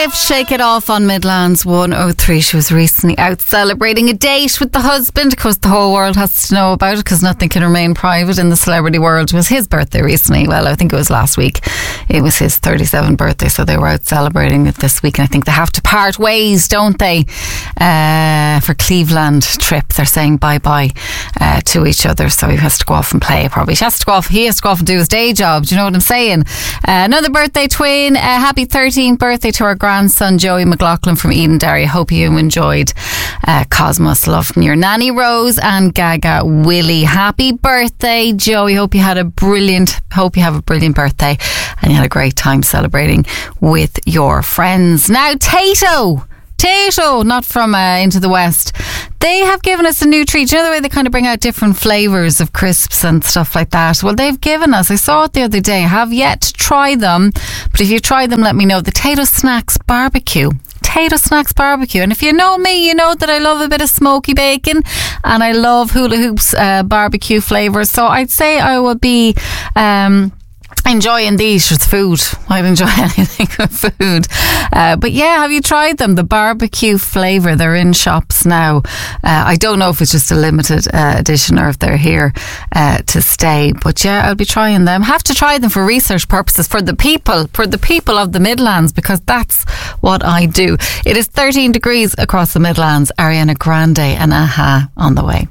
Swift, Shake It Off on Midlands 103. She was recently out celebrating a date with the husband. Of course, the whole world has to know about it because nothing can remain private in the celebrity world. It was his birthday recently. Well, I think it was last week. It was his 37th birthday, so they were out celebrating it this week. And I think they have to part ways, don't they? For Cleveland trip, they're saying bye-bye to each other. So he has to go off and play, probably. He has to go off and do his day job. Do you know what I'm saying? Another birthday twin. Happy 13th birthday to our grandson Joey McLaughlin from Edenderry. Hope you enjoyed Cosmos, Love from your Nanny Rose and Gaga Willie. Happy birthday, Joey. Hope you have a brilliant birthday and you had a great time celebrating with your friends. Now Tato, not from Into the West. They have given us a new treat. You know the way they kind of bring out different flavours of crisps and stuff like that? Well, they've given us, I saw it the other day, I have yet to try them, but if you try them, let me know. The Tato Snacks Barbecue. And if you know me, you know that I love a bit of smoky bacon and I love Hula Hoops barbecue flavours. So I'd say I will be enjoying these with food. I'd enjoy anything with food. But yeah, have you tried them? The barbecue flavour. They're in shops now. I don't know if it's just a limited edition or if they're here to stay. But yeah, I'll be trying them. Have to try them for research purposes for the people of the Midlands, because that's what I do. It is 13 degrees across the Midlands. Ariana Grande and Aha on the way.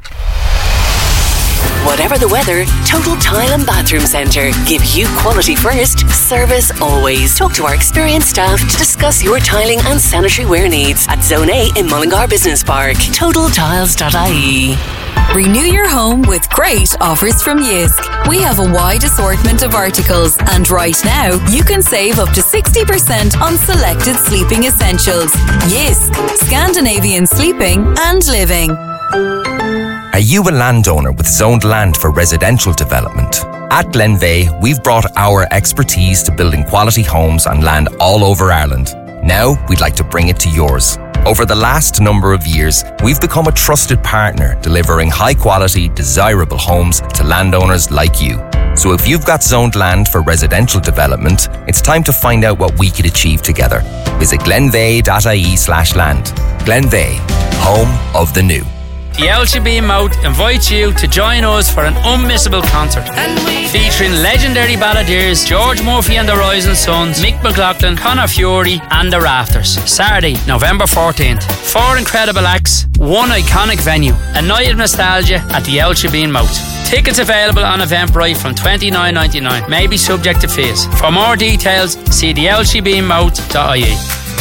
Whatever the weather, Total Tile and Bathroom Centre. Give you quality first, service always. Talk to our experienced staff to discuss your tiling and sanitary ware needs at Zone A in Mullingar Business Park. TotalTiles.ie. Renew your home with great offers from Jysk. We have a wide assortment of articles, and right now you can save up to 60% on selected sleeping essentials. Jysk, Scandinavian sleeping and living. Are you a landowner with zoned land for residential development? At Glenveigh, we've brought our expertise to building quality homes on land all over Ireland. Now, we'd like to bring it to yours. Over the last number of years, we've become a trusted partner, delivering high-quality, desirable homes to landowners like you. So if you've got zoned land for residential development, it's time to find out what we could achieve together. Visit glenveigh.ie/land. Glenveigh, home of the new. The LCB Mouth invites you to join us for an unmissable concert featuring legendary balladeers George Murphy and the Rising Sons, Mick McLaughlin, Conor Fury and the Rafters. Saturday, November 14th. 4 incredible acts, one iconic venue, a night of nostalgia at the LCB Mouth. Tickets available on Eventbrite from $29.99. May be subject to fees. For more details, see the lcbmouth.ie.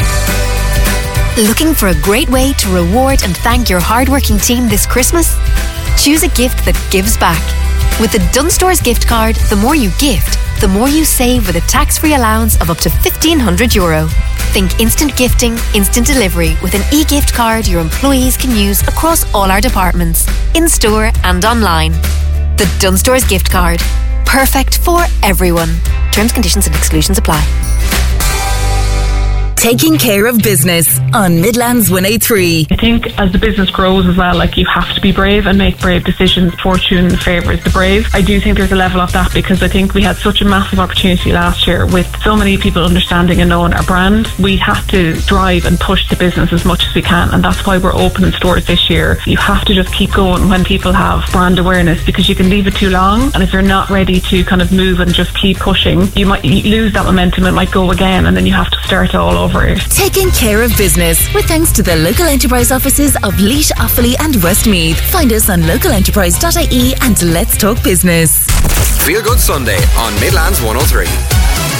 Looking for a great way to reward and thank your hardworking team this Christmas? Choose a gift that gives back. With the Dunnes Stores gift card, the more you gift, the more you save with a tax-free allowance of up to €1,500. Think instant gifting, instant delivery with an e-gift card your employees can use across all our departments, in-store and online. The Dunnes Stores gift card. Perfect for everyone. Terms, conditions and exclusions apply. Taking care of business on Midlands 103. I think as the business grows as well, you have to be brave and make brave decisions. Fortune favours the brave. I do think there's a level of that because I think we had such a massive opportunity last year with so many people understanding and knowing our brand. We have to drive and push the business as much as we can, and that's why we're opening stores this year. You have to just keep going when people have brand awareness, because you can leave it too long, and if you're not ready to kind of move and just keep pushing, you might lose that momentum. It might go again, and then you have to start all over. Taking care of business with thanks to the local enterprise offices of Laois, Offaly and Westmeath. Find us on localenterprise.ie and let's talk business. Feel Good Sunday on Midlands 103.